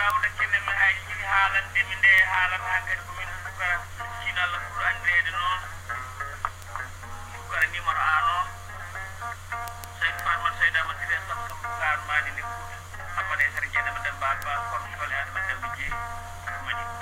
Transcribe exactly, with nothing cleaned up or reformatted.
kawɗa kene mi hay jini haalande mi nde haalata hankkadi komin sukara sina allah ɓuuri andirede noon sukara numéro un noon Saydou Fatma Saydou Amadou Siré sam kam gaar mani ne kuuta hammane sara jeɗama demba ba kono sole adama demba jeeyi mani